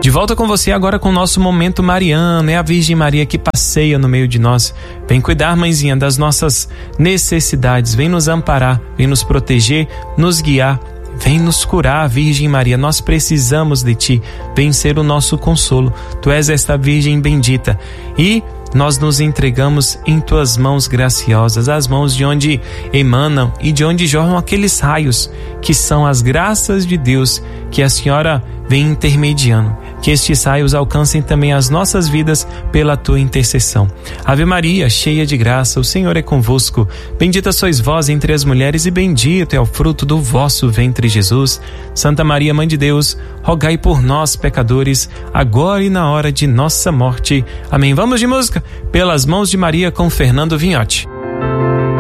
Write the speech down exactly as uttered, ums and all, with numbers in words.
De volta com você agora com o nosso Momento Mariano. É a Virgem Maria que passeia no meio de nós. Vem cuidar, mãezinha, das nossas necessidades. Vem nos amparar, vem nos proteger, nos guiar. Vem nos curar, Virgem Maria. Nós precisamos de Ti. Vem ser o nosso consolo. Tu és esta Virgem bendita. E nós nos entregamos em Tuas mãos graciosas, as mãos de onde emanam e de onde jorram aqueles raios que são as graças de Deus que a Senhora vem intermediando. Que estes raios alcancem também as nossas vidas pela Tua intercessão. Ave Maria, cheia de graça, o Senhor é convosco. Bendita sois vós entre as mulheres e bendito é o fruto do vosso ventre, Jesus. Santa Maria, Mãe de Deus, rogai por nós, pecadores, agora e na hora de nossa morte. Amém. Vamos de música? Pelas Mãos de Maria, com Fernando Vinhote.